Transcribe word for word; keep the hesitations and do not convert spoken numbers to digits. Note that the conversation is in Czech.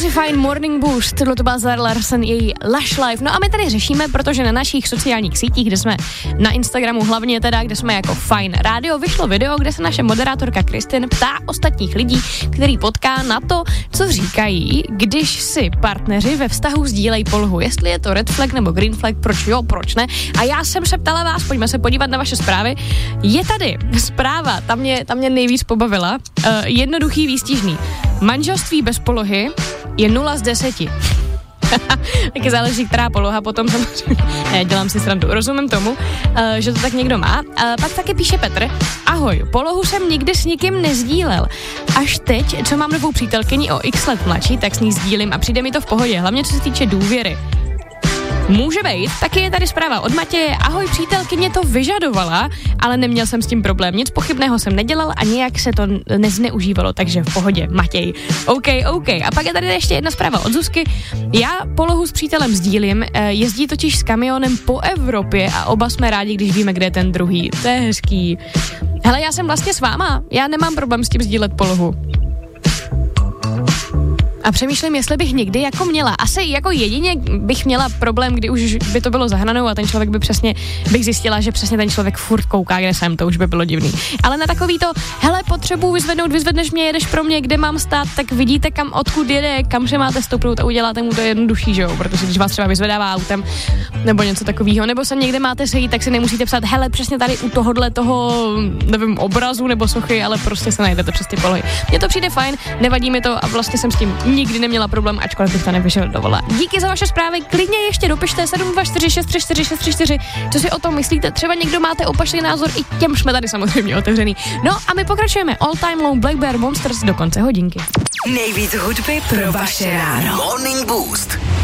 si fajn Morning Boost, tohle to byla Zara Larsson, její Lush Life. No a my tady řešíme, protože na našich sociálních sítích, kde jsme na Instagramu hlavně teda, kde jsme jako Fajn rádio, vyšlo video, kde se naše moderátorka Kristin ptá ostatních lidí, který potká, na to, co říkají, když si partneři ve vztahu sdílejí polohu. Jestli je to red flag nebo green flag, proč jo, proč ne. A já jsem se ptala vás, pojďme se podívat na vaše zprávy. Je tady zpráva, ta mě, ta mě nejvíc pobavila, uh, jednoduchý, výstižný. Manželství bez polohy je nula z deseti. Taky záleží, která poloha potom samozřejmě. Ne, dělám si srandu. Rozumím tomu, uh, že to tak někdo má. Uh, pak taky píše Petr. Ahoj, polohu jsem nikdy s nikým nezdílel. Až teď, co mám novou přítelkyni o x let mladší, tak s ní sdílím a přijde mi to v pohodě. Hlavně co se týče důvěry. Může být, taky je tady zpráva od Matěje. Ahoj, přítelkyně to vyžadovala, ale neměl jsem s tím problém. Nic pochybného jsem nedělal a nějak se to nezneužívalo, takže v pohodě, Matěj. OK, OK. A pak je tady ještě jedna zpráva od Zuzky. Já polohu s přítelem sdílím, jezdí totiž s kamionem po Evropě a oba jsme rádi, když víme, kde je ten druhý. To je hezký. Hele, já jsem vlastně s váma, já nemám problém s tím sdílet polohu. A přemýšlím, jestli bych někdy jako měla. Asi jako jedině bych měla problém, kdy už by to bylo za hranou a ten člověk by přesně, bych zjistila, že přesně ten člověk furt kouká, kde jsem, to už by bylo divný. Ale na takový to, hele, potřebuji vyzvednout, vyzvedneš mě, jedeš pro mě, kde mám stát, tak vidíte, kam, odkud jede, kam se máte stoupnout a uděláte mu to jednodušší, že jo, protože když vás třeba vyzvedává autem nebo něco takového, nebo se někde máte sejít, tak si nemusíte psát, hele, přesně tady u tohohle toho, nevím, obrazu nebo sochy, ale prostě se najdete přes ty polohy. Mně to přijde fajn, nevadí mi to a vlastně jsem s tím nikdy neměla problém, ačkoliv bych to nevyžadovala. Díky za vaše zprávy, klidně ještě dopište sedm dva čtyři šest tři čtyři šest tři čtyři, co si o tom myslíte, třeba někdo máte opačný názor, i těm jsme tady samozřejmě otevřený. No a my pokračujeme All Time Low Black Bear Monsters do konce hodinky. Nejvíc hudby pro vaše ráno. Morning Boost.